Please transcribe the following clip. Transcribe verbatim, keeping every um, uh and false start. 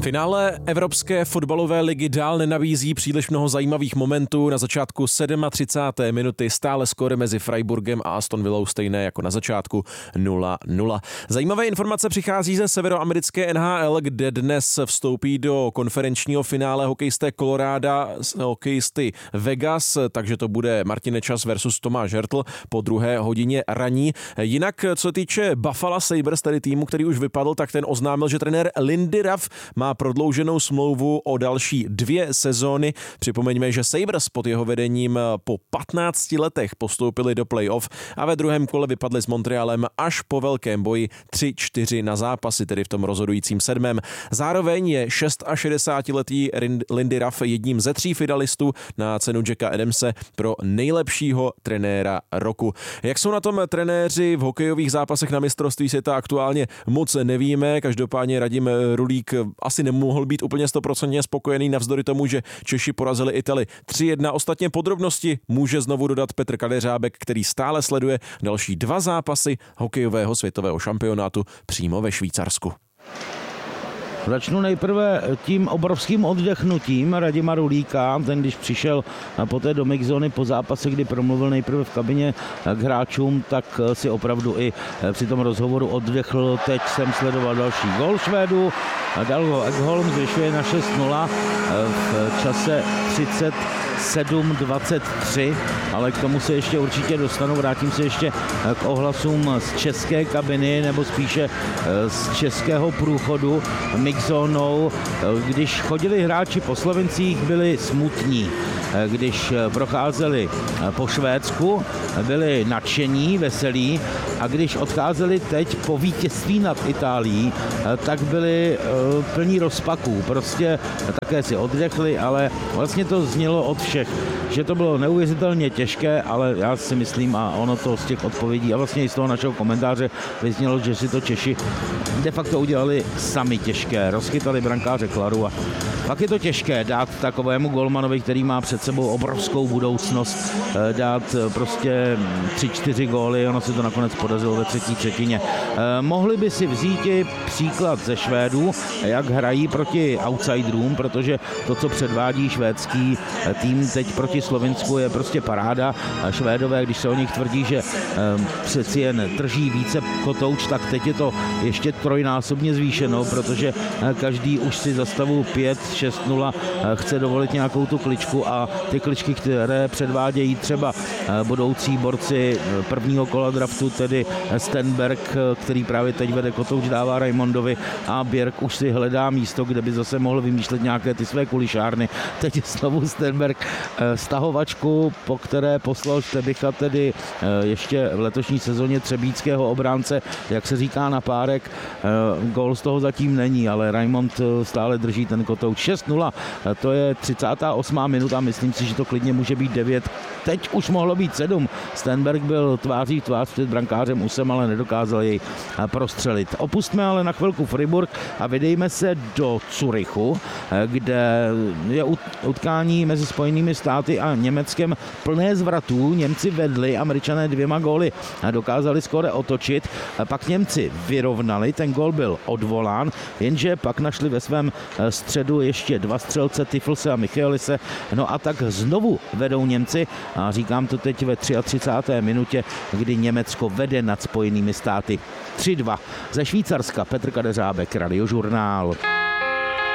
Finále Evropské fotbalové ligy dál nenabízí příliš mnoho zajímavých momentů. Na začátku třicáté sedmé minuty stále skóre mezi Freiburgem a Aston Villou stejné jako na začátku nula nula. Zajímavé informace přichází ze severoamerické N H L, kde dnes vstoupí do konferenčního finále hokejisté Colorada s hokejisty Vegas, takže to bude Martin Nečas versus Tomáš Hertl po druhé hodině raní. Jinak, co týče Buffalo Sabres, tedy týmu, který už vypadl, tak ten oznámil, že trenér Lindy Ruff má prodlouženou smlouvu o další dvě sezóny. Připomeňme, že Sabres pod jeho vedením po patnácti letech postoupili do playoff a ve druhém kole vypadli s Montrealem až po velkém boji tři čtyři na zápasy, tedy v tom rozhodujícím sedmém. Zároveň je šedesátišestiletý Lindy Ruff jedním ze tří finalistů na cenu Jacka Adamse pro nejlepšího trenéra roku. Jak jsou na tom trenéři v hokejových zápasech na mistrovství světa aktuálně, moc nevíme. Každopádně Radim Rulík asi nemohl být úplně stoprocentně spokojený navzdory tomu, že Češi porazili Italy tři jedna. Ostatně podrobnosti může znovu dodat Petr Kadeřábek, který stále sleduje další dva zápasy hokejového světového šampionátu přímo ve Švýcarsku. Začnu nejprve tím obrovským oddechnutím Radima Rulíka. Ten, když přišel poté do mixzóny po zápase, kdy promluvil nejprve v kabině k hráčům, tak si opravdu i při tom rozhovoru oddechl. Teď jsem sledoval další gól Švédů. Dal ho Ekholm, zvyšuje na šest nula v čase třicet sedm dvacet tři, ale k tomu se ještě určitě dostanu. Vrátím se ještě k ohlasům z české kabiny, nebo spíše z českého průchodu mixzónou. Když chodili hráči po Slovencích, byli smutní. Když procházeli po Švédsku, byli nadšení, veselí, a když odcházeli teď po vítězství nad Itálií, tak byli plní rozpaků. Prostě také si oddechli, ale vlastně to znělo od všech, že to bylo neuvěřitelně těžké, ale já si myslím, a ono to z těch odpovědí a vlastně i z toho našeho komentáře vyznělo, že si to Češi de facto udělali sami těžké. Rozchytali brankáře Klaru a pak je to těžké dát takovému golmanovi, který má před sebou obrovskou budoucnost, dát prostě tři, čtyři góly, ono se to nakonec podařilo ve třetí třetině. Mohli by si vzít i příklad ze Švédů, jak hrají proti outsiderům, protože to, co předvádí švédský tým teď proti Slovinsku, je prostě paráda. Švédové, když se o nich tvrdí, že přeci jen drží více kotouč, tak teď je to ještě trojnásobně zvýšeno, protože každý už si za stavu pět šest nula chce dovolit nějakou tu kličku a ty kličky, které předvádějí třeba budoucí borci prvního kola draftu, tedy Stenberg, který právě teď vede kotouč, dává Raimondovi, a Bjerg už si hledá místo, kde by zase mohl vymýšlet nějaké ty své kulišárny. Teď je znovu Stenberg stahovačku, po které poslal Štebicha, tedy ještě v letošní sezóně třebíckého obránce, jak se říká na párek. Gól z toho zatím není, ale Raimond stále drží ten kotouč. šest nula, to je třicátá osmá minuta, myslím si, že to klidně může být devět. Teď už mohlo být sedm. Stenberg byl tváří v tvář před brankářem Usem, ale nedokázal jej prostřelit. Opustme ale na chvilku Fribourg a vydejme se do Curychu, kde je utkání mezi Spojenými státy a Německem plné zvratů. Němci vedli, Američané dvěma góly dokázali skóre otočit, pak Němci vyrovnali, ten gól byl odvolán, jenže pak našli ve svém středu ještě dva střelce, Tiflse a Michaelise, no a tak znovu vedou Němci, a říkám to teď ve třicáté třetí minutě, kdy Německo vede nad Spojenými státy tři dva. Ze Švýcarska Petr Kadeřábek, Radiožurnál.